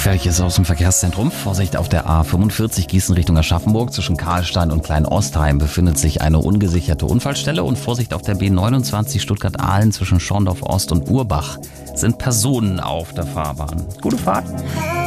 Gefährliches aus dem Verkehrszentrum. Vorsicht auf der A45 Gießen Richtung Aschaffenburg. Zwischen Karlstein und Kleinostheim befindet sich eine ungesicherte Unfallstelle. Und Vorsicht auf der B29 Stuttgart-Ahlen zwischen Schorndorf Ost und Urbach sind Personen auf der Fahrbahn. Gute Fahrt.